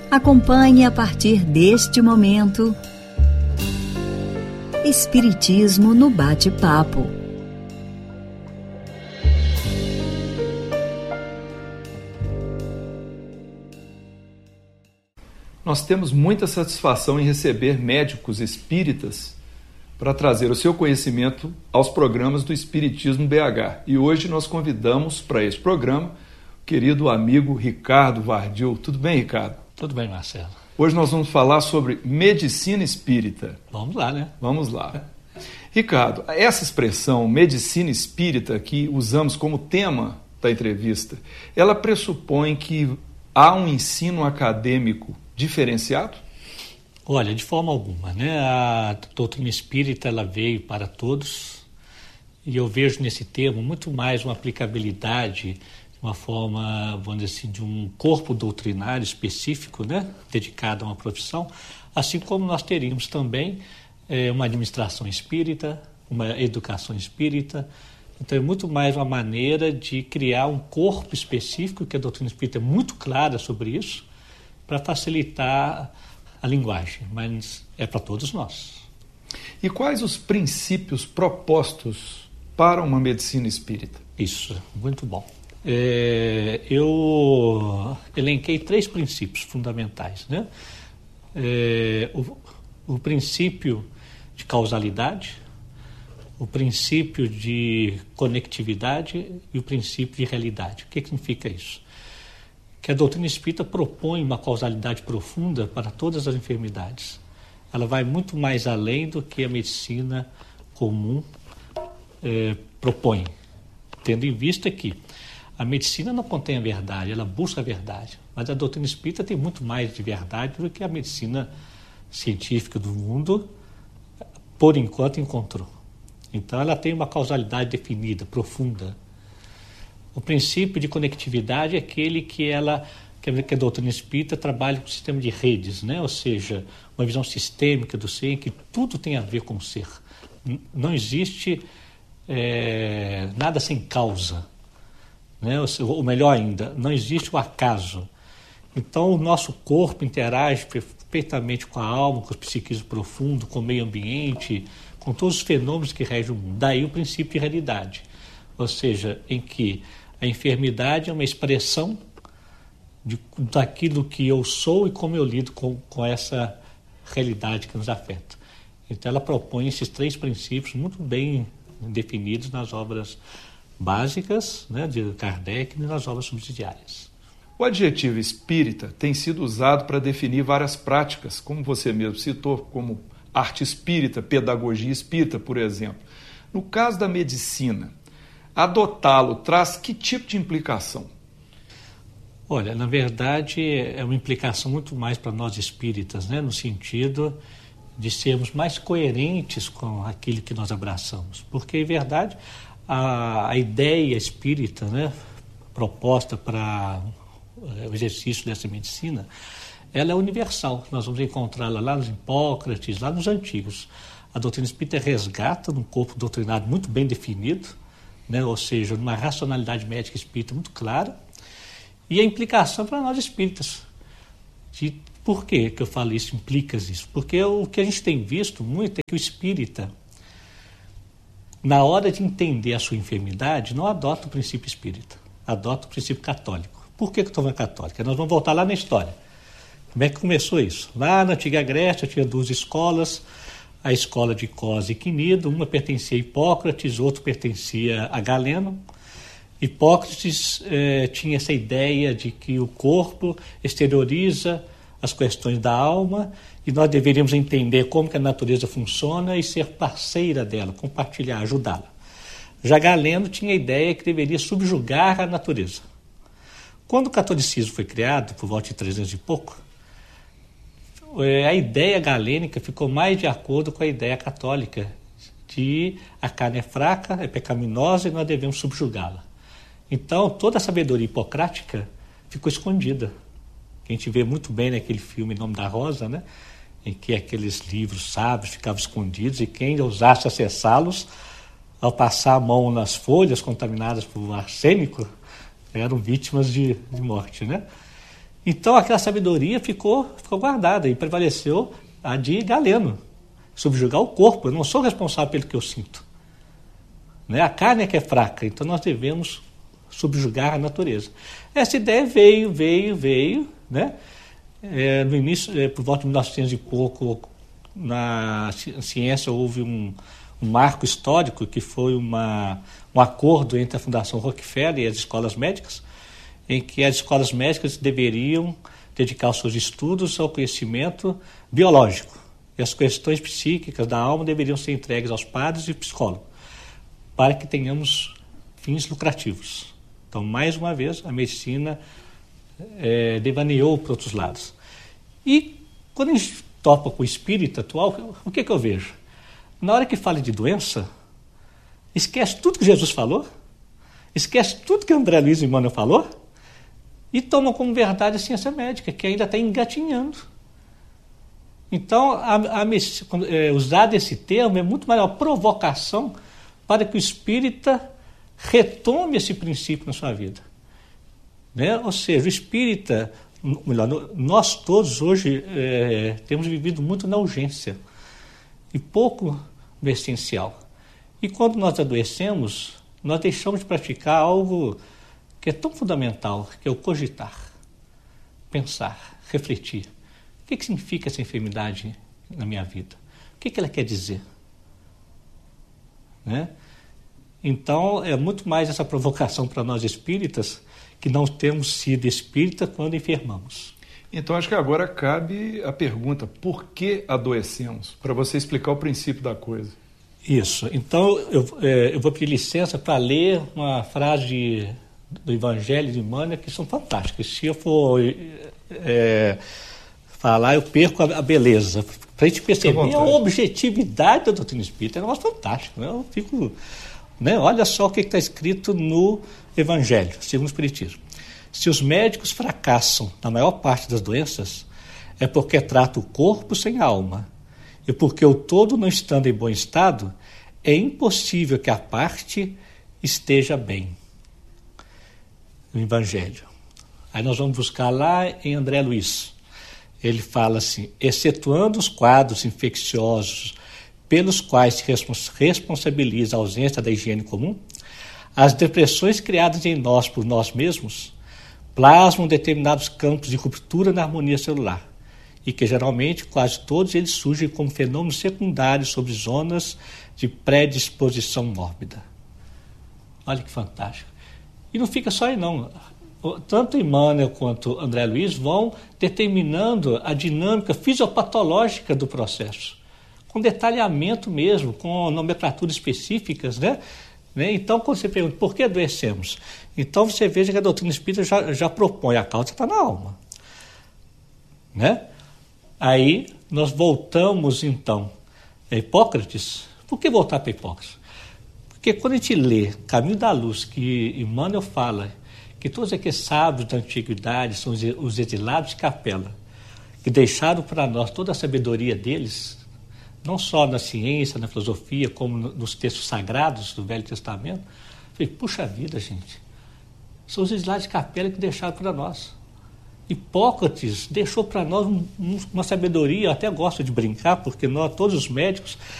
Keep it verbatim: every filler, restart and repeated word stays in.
Acompanhe a partir deste momento Espiritismo no Bate-Papo. Nós temos muita satisfação em receber médicos espíritas para trazer o seu conhecimento aos programas do Espiritismo B H. E hoje nós convidamos para esse programa o querido amigo Ricardo Vardil. Tudo bem, Ricardo? Tudo bem, Marcelo. Hoje nós vamos falar sobre medicina espírita. Vamos lá, né? Vamos lá. Ricardo, essa expressão medicina espírita que usamos como tema da entrevista, ela pressupõe que há um ensino acadêmico diferenciado? Olha, de forma alguma, né? A doutrina espírita ela veio para todos e eu vejo nesse termo muito mais uma aplicabilidade, uma forma, vamos dizer assim, de um corpo doutrinário específico, né? Dedicado a uma profissão, assim como nós teríamos também é, uma administração espírita, uma educação espírita. Então é muito mais uma maneira de criar um corpo específico, que a doutrina espírita é muito clara sobre isso, para facilitar a linguagem, mas é para todos nós. E quais os princípios propostos para uma medicina espírita? Isso, muito bom. É, eu elenquei três princípios fundamentais, né? É, o, o princípio de causalidade, o princípio de conectividade e o princípio de realidade. O que significa isso? Que a doutrina espírita propõe uma causalidade profunda para todas as enfermidades. Ela vai muito mais além do que a medicina comum eh, propõe, tendo em vista que a medicina não contém a verdade, ela busca a verdade, mas a doutrina espírita tem muito mais de verdade do que a medicina científica do mundo, por enquanto, encontrou. Então ela tem uma causalidade definida, profunda. O princípio de conectividade é aquele que ela, que a doutrina espírita trabalha com o sistema de redes, né? Ou seja, uma visão sistêmica do ser, em que tudo tem a ver com o ser. Não existe é, nada sem causa, né? Ou, ou melhor ainda, não existe o acaso. Então o nosso corpo interage perfeitamente com a alma, com o psiquismo profundo, com o meio ambiente, com todos os fenômenos que regem o mundo. Daí o princípio de realidade, ou seja, em que a enfermidade é uma expressão de, daquilo que eu sou e como eu lido com, com essa realidade que nos afeta. Então ela propõe esses três princípios muito bem definidos nas obras básicas, né, de Kardec e nas obras subsidiárias. O adjetivo espírita tem sido usado para definir várias práticas, como você mesmo citou, como arte espírita, pedagogia espírita, por exemplo. No caso da medicina, adotá-lo traz que tipo de implicação? Olha, na verdade é uma implicação muito mais para nós espíritas, né? No sentido de sermos mais coerentes com aquilo que nós abraçamos. Porque, em verdade, a, a ideia espírita, né, proposta para o exercício dessa medicina, ela é universal. Nós vamos encontrá-la lá nos Hipócrates, lá nos antigos. A doutrina espírita resgata num corpo doutrinário muito bem definido, né? Ou seja, uma racionalidade médica espírita muito clara, e a implicação para nós espíritas. De, por que que eu falo isso, implica isso? Porque o que a gente tem visto muito é que o espírita, na hora de entender a sua enfermidade, não adota o princípio espírita, adota o princípio católico. Por que que eu estou falando católica? Nós vamos voltar lá na história. Como é que começou isso? Lá na antiga Grécia tinha duas escolas, a escola de Cos e Quinido, uma pertencia a Hipócrates, outra pertencia a Galeno. Hipócrates eh, tinha essa ideia de que o corpo exterioriza as questões da alma e nós deveríamos entender como que a natureza funciona e ser parceira dela, compartilhar, ajudá-la. Já Galeno tinha a ideia que deveria subjugar a natureza. Quando o catolicismo foi criado, por volta de trezentos e pouco, a ideia galênica ficou mais de acordo com a ideia católica de a carne é fraca, é pecaminosa e nós devemos subjugá-la. Então, toda a sabedoria hipocrática ficou escondida. A gente vê muito bem naquele filme Nome da Rosa, né? Em que aqueles livros sábios ficavam escondidos e quem ousasse acessá-los, ao passar a mão nas folhas contaminadas por arsênico, eram vítimas de, de morte, né? Então aquela sabedoria ficou, ficou guardada e prevaleceu a de Galeno, subjugar o corpo. Eu não sou responsável pelo que eu sinto. Né? A carne é que é fraca, então nós devemos subjugar a natureza. Essa ideia veio, veio, veio, né? É, no início, é, por volta de mil e novecentos e pouco, na ciência houve um, um marco histórico que foi uma, um acordo entre a Fundação Rockefeller e as escolas médicas, em que as escolas médicas deveriam dedicar os seus estudos ao conhecimento biológico. E as questões psíquicas da alma deveriam ser entregues aos padres e psicólogos, para que tenhamos fins lucrativos. Então, mais uma vez, a medicina é, devaneou para outros lados. E, quando a gente topa com o espírito atual, o que, que eu vejo? Na hora que fala de doença, esquece tudo que Jesus falou, esquece tudo que André Luiz e Emmanuel falou, e toma como verdade a ciência médica, que ainda está engatinhando. Então, a, a, é, usar esse termo é muito mais uma provocação para que o espírita retome esse princípio na sua vida. Né? Ou seja, o espírita, melhor, nós todos hoje é, temos vivido muito na urgência e pouco no essencial. E quando nós adoecemos, nós deixamos de praticar algo que é tão fundamental, que é o cogitar, pensar, refletir. O que, que significa essa enfermidade na minha vida? O que, que ela quer dizer? Né? Então, é muito mais essa provocação para nós espíritas, que não temos sido espírita quando enfermamos. Então, acho que agora cabe a pergunta, por que adoecemos? Para você explicar o princípio da coisa. Isso. Então, eu, é, eu vou pedir licença para ler uma frase do Evangelho de Emmanuel que são fantásticas. Se eu for é, falar, eu perco a, a beleza. Para a gente perceber a objetividade da doutrina espírita, é um negócio fantástico. Né? Eu fico... Né? Olha só o que está escrito no Evangelho, segundo o Espiritismo. Se os médicos fracassam na maior parte das doenças, é porque trata o corpo sem a alma. E porque o todo não estando em bom estado, é impossível que a parte esteja bem. No Evangelho. Aí nós vamos buscar lá em André Luiz. Ele fala assim, excetuando os quadros infecciosos pelos quais se responsabiliza a ausência da higiene comum, as depressões criadas em nós por nós mesmos plasmam determinados campos de ruptura na harmonia celular e que geralmente quase todos eles surgem como fenômenos secundários sobre zonas de predisposição mórbida. Olha que fantástico. E não fica só aí não. Tanto Emmanuel quanto André Luiz vão determinando a dinâmica fisiopatológica do processo, com detalhamento mesmo, com nomenclaturas específicas, né? né? Então, quando você pergunta por que adoecemos, então você veja que a doutrina espírita já, já propõe, a causa está na alma. Né? Aí, nós voltamos, então, a Hipócrates. Por que voltar para Hipócrates? Porque quando a gente lê Caminho da Luz, que Emmanuel fala que todos aqueles sábios da antiguidade são os exilados de capela, que deixaram para nós toda a sabedoria deles, não só na ciência, na filosofia, como nos textos sagrados do Velho Testamento. Eu falei, puxa vida, gente, são os exilados de capela que deixaram para nós. Hipócrates deixou para nós um, um, uma sabedoria, eu até gosto de brincar, porque nós, todos os médicos,